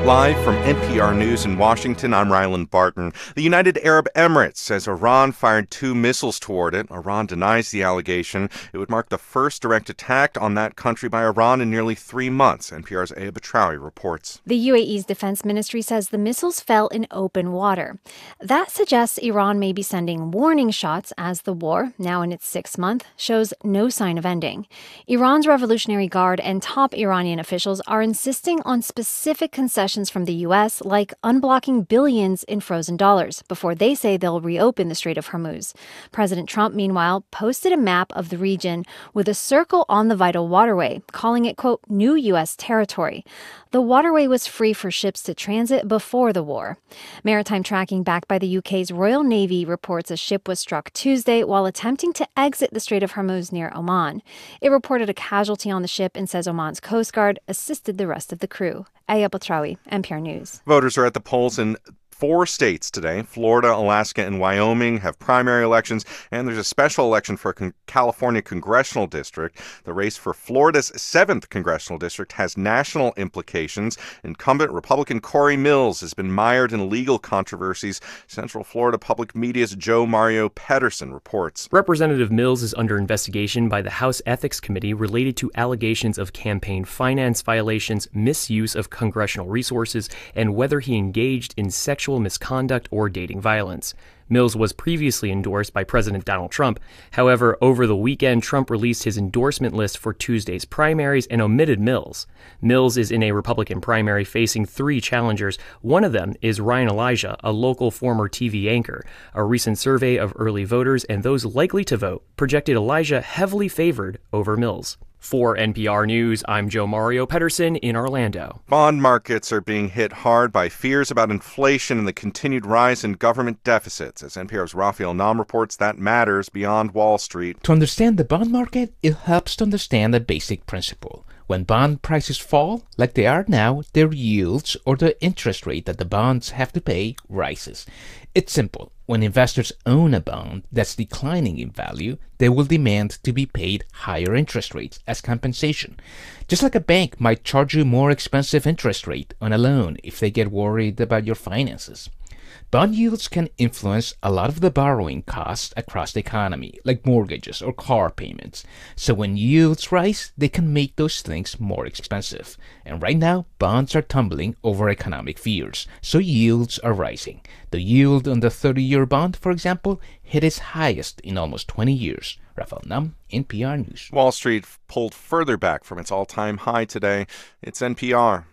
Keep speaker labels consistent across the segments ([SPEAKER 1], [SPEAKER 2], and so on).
[SPEAKER 1] Live from NPR News in Washington, I'm Ryland Barton. The United Arab Emirates says Iran fired 2 missiles toward it. Iran denies the allegation. It would mark the first direct attack on that country by Iran in nearly 3 months. NPR's Aya Batrawi reports.
[SPEAKER 2] The UAE's defense ministry says the missiles fell in open water. That suggests Iran may be sending warning shots as the war, now in its 6th month, shows no sign of ending. Iran's Revolutionary Guard and top Iranian officials are insisting on specific concessions from the U.S., like unblocking billions in frozen dollars, before they say they'll reopen the Strait of Hormuz. President Trump, meanwhile, posted a map of the region with a circle on the vital waterway, calling it, quote, new U.S. territory. The waterway was free for ships to transit before the war. Maritime tracking backed by the UK's Royal Navy reports a ship was struck Tuesday while attempting to exit the Strait of Hormuz near Oman. It reported a casualty on the ship and says Oman's Coast Guard assisted the rest of the crew. Aya Batrawi, NPR News.
[SPEAKER 1] Voters are at the polls in 4 states today. Florida, Alaska, and Wyoming have primary elections, and there's a special election for a California congressional district. The race for Florida's 7th congressional district has national implications. Incumbent Republican Corey Mills has been mired in legal controversies. Central Florida Public Media's Joe Mario Pedersen reports.
[SPEAKER 3] Representative Mills is under investigation by the House Ethics Committee related to allegations of campaign finance violations, misuse of congressional resources, and whether he engaged in sexual misconduct or dating violence. Mills was previously endorsed by President Donald Trump. However, over the weekend, Trump released his endorsement list for Tuesday's primaries and omitted Mills. Mills is in a Republican primary facing 3 challengers. One of them is Ryan Elijah, a local former TV anchor. A recent survey of early voters and those likely to vote projected Elijah heavily favored over Mills. For NPR News, I'm Joe Mario Pedersen in Orlando.
[SPEAKER 1] Bond markets are being hit hard by fears about inflation and the continued rise in government deficits. As NPR's Raphael Nam reports, that matters beyond Wall Street.
[SPEAKER 4] To understand the bond market, it helps to understand a basic principle. When bond prices fall, like they are now, their yields, or the interest rate that the bonds have to pay, rises. It's simple. When investors own a bond that's declining in value, they will demand to be paid higher interest rates as compensation. Just like a bank might charge you more expensive interest rate on a loan if they get worried about your finances. Bond yields can influence a lot of the borrowing costs across the economy, like mortgages or car payments. So when yields rise, they can make those things more expensive. And right now, bonds are tumbling over economic fears, so yields are rising. The yield on the 30-year bond, for example, hit its highest in almost 20 years. Raphael Nam, NPR News.
[SPEAKER 1] Wall Street pulled further back from its all-time high today. It's NPR.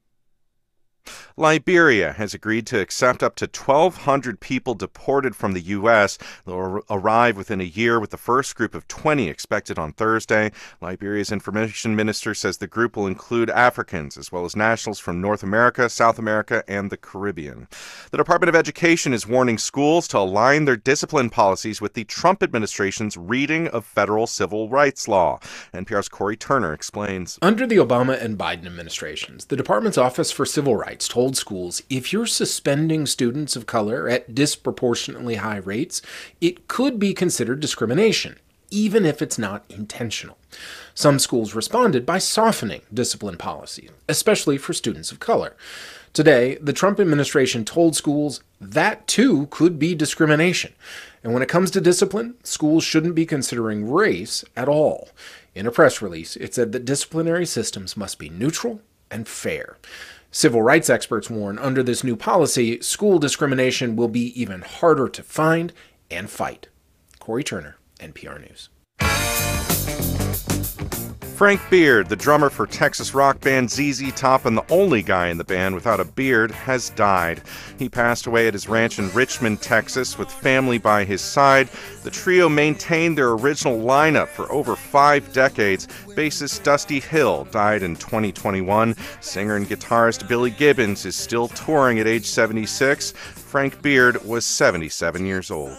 [SPEAKER 1] Liberia has agreed to accept up to 1,200 people deported from the U.S. They'll arrive within a year, with the first group of 20 expected on Thursday. Liberia's information minister says the group will include Africans as well as nationals from North America, South America, and the Caribbean. The Department of Education is warning schools to align their discipline policies with the Trump administration's reading of federal civil rights law. NPR's Corey Turner explains.
[SPEAKER 5] Under the Obama and Biden administrations, the department's Office for Civil Rights told schools if you're suspending students of color at disproportionately high rates, it could be considered discrimination, even if it's not intentional. Some schools responded by softening discipline policy, especially for students of color. Today, the Trump administration told schools that too could be discrimination. And when it comes to discipline, schools shouldn't be considering race at all. In a press release, it said that disciplinary systems must be neutral and fair. Civil rights experts warn under this new policy, school discrimination will be even harder to find and fight. Corey Turner, NPR News.
[SPEAKER 1] Frank Beard, the drummer for Texas rock band ZZ Top and the only guy in the band without a beard, has died. He passed away at his ranch in Richmond, Texas, with family by his side. The trio maintained their original lineup for over 5 decades. Bassist Dusty Hill died in 2021. Singer and guitarist Billy Gibbons is still touring at age 76. Frank Beard was 77 years old.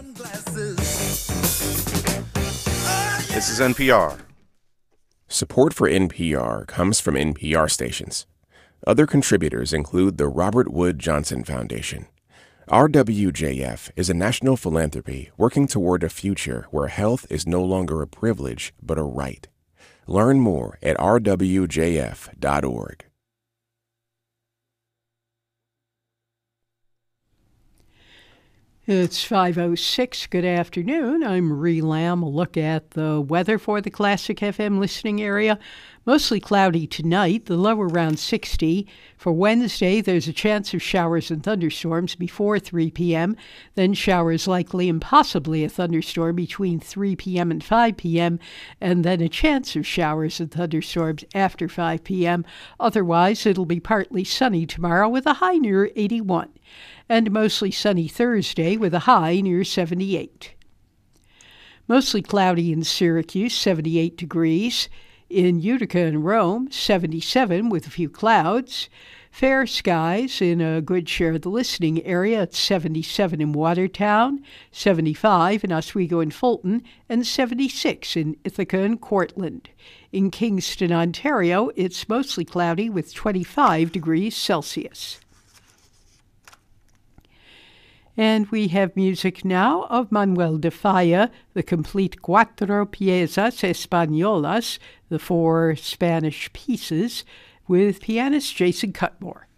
[SPEAKER 1] This is NPR.
[SPEAKER 6] Support for NPR comes from NPR stations. Other contributors include the Robert Wood Johnson Foundation. RWJF is a national philanthropy working toward a future where health is no longer a privilege but a right. Learn more at rwjf.org.
[SPEAKER 7] It's 5:06. Good afternoon. I'm Ree Lamb. A look at the weather for the Classic FM listening area. Mostly cloudy tonight, the low around 60. For Wednesday, there's a chance of showers and thunderstorms before 3 p.m., then showers likely and possibly a thunderstorm between 3 p.m. and 5 p.m., and then a chance of showers and thunderstorms after 5 p.m. Otherwise, it'll be partly sunny tomorrow with a high near 81. And mostly sunny Thursday with a high near 78. Mostly cloudy in Syracuse, 78 degrees. In Utica and Rome, 77 with a few clouds. Fair skies in a good share of the listening area at 77 in Watertown, 75 in Oswego and Fulton, and 76 in Ithaca and Cortland. In Kingston, Ontario, it's mostly cloudy with 25 degrees Celsius. And we have music now of Manuel de Falla, the complete Cuatro Piezas Españolas, the 4 Spanish pieces, with pianist Jason Cutmore.